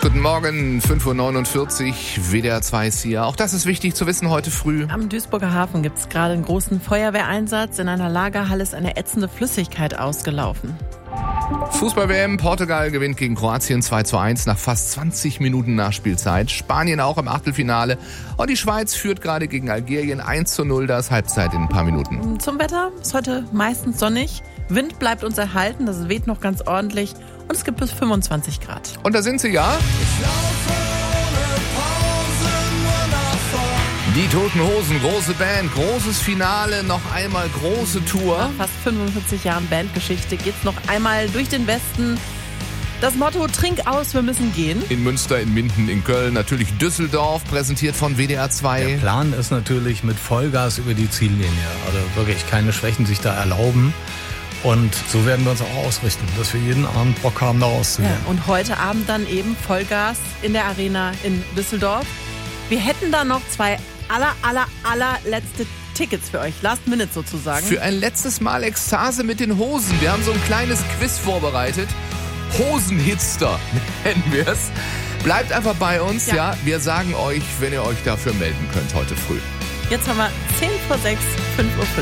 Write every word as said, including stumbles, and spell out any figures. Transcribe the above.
Guten Morgen, fünf Uhr neunundvierzig, W D R zwei ist hier. Auch das ist wichtig zu wissen heute früh. Am Duisburger Hafen gibt es gerade einen großen Feuerwehreinsatz. In einer Lagerhalle ist eine ätzende Flüssigkeit ausgelaufen. Fußball-W M, Portugal gewinnt gegen Kroatien zwei zu eins nach fast zwanzig Minuten Nachspielzeit. Spanien auch im Achtelfinale. Und die Schweiz führt gerade gegen Algerien eins zu null, da ist Halbzeit in ein paar Minuten. Zum Wetter ist heute meistens sonnig. Wind bleibt uns erhalten, das weht noch ganz ordentlich. Und es gibt bis fünfundzwanzig Grad. Und da sind sie ja. Die Toten Hosen, große Band, großes Finale, noch einmal große Tour. Nach fast fünfundvierzig Jahren Bandgeschichte geht's noch einmal durch den Westen. Das Motto, trink aus, wir müssen gehen. In Münster, in Minden, in Köln, natürlich Düsseldorf, präsentiert von W D R zwei. Der Plan ist natürlich mit Vollgas über die Ziellinie. Also wirklich keine Schwächen sich da erlauben. Und so werden wir uns auch ausrichten, dass wir jeden Abend Bock haben, da rauszugehen. Ja, und heute Abend dann eben Vollgas in der Arena in Düsseldorf. Wir hätten da noch zwei aller, aller, allerletzte Tickets für euch. Last Minute sozusagen. Für ein letztes Mal Ekstase mit den Hosen. Wir haben so ein kleines Quiz vorbereitet. Hosenhitster nennen wir es. Bleibt einfach bei uns, ja. ja. Wir sagen euch, wenn ihr euch dafür melden könnt heute früh. Jetzt haben wir zehn vor sechs, fünf Uhr fünf.